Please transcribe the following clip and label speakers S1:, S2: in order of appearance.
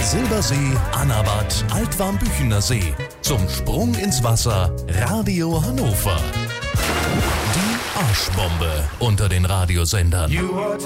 S1: Silbersee, Annaberg, Altwarmbüchener See. Zum Sprung ins Wasser Radio Hannover. Die Arschbombe unter den Radiosendern.